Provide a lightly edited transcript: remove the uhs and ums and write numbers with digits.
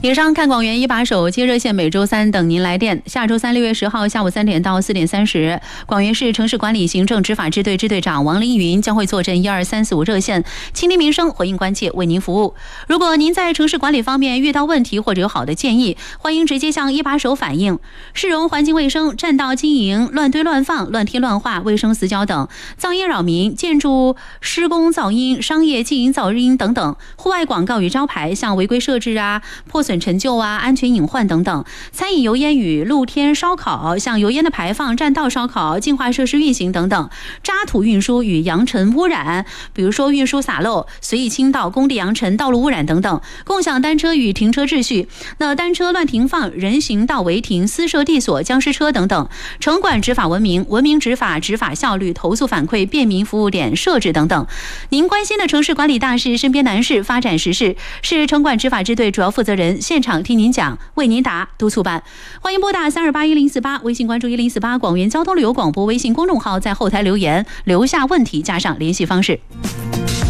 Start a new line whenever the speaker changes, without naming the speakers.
以上看广元一把手接热线，每周三等您来电。下周三6月10号下午3点到4点30，广元市城市管理行政执法支队支队长王凌云将会坐镇12345热线，倾听民生，回应关切，为您服务。如果您在城市管理方面遇到问题或者有好的建议，欢迎直接向一把手反映。市容环境卫生、占道经营、乱堆乱放、乱贴乱画、卫生死角等，噪音扰民、建筑施工噪音、商业经营噪音等等，户外广告与招牌像违规设置破损陈旧安全隐患等等，餐饮油烟与露天烧烤，像油烟的排放、占道烧烤、净化设施运行等等，渣土运输与扬尘污染，比如说运输洒漏、随意倾倒、工地扬尘、道路污染等等，共享单车与停车秩序，那单车乱停放、人行道违停、私设地锁、僵尸车等等，城管执法文明、文明执法、执法效率、投诉反馈、便民服务点设置等等。您关心的城市管理大事、身边难事、发展时事，是城管执法支队主要负责人现场听您讲，为您答，督促办。欢迎拨打3281048，微信关注1048广元交通旅游广播微信公众号，在后台留言留下问题加上联系方式。